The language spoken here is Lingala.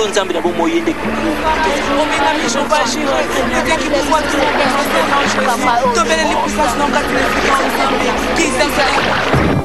John Zambia bon moyen de Tomber les puissances non